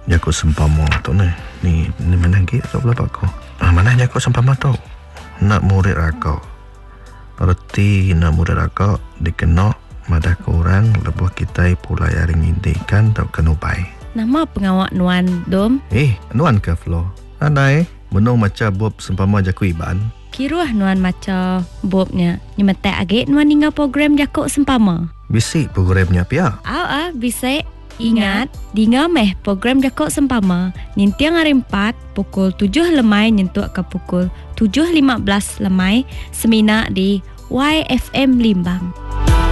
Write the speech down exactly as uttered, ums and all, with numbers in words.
Jako sempama tu ni. Ni, ni mana lagi kat belakang aku. Ah, mana jako sempama tu? Nak murid aku. Berarti nak murid aku dikena madah kurang lebuh kita pula yang ngintikan tak kena baik. Nama pengawak Nuan Dom? Eh, Nuan ke Flo? Andai, menung macam Bob sempama jaku iban. Kiruah Nuan macam Bobnya. Nyemetek agak Nuan hingga program jakuk sempama. Bisik programnya pia. Aw ah, bisik. Ingat, dinga meh program jakuk sempama. Nintiang hari empat, pukul tujuh lemai nyentuh ke pukul tujuh lima belas lemai. Semina di Y F M Limbang.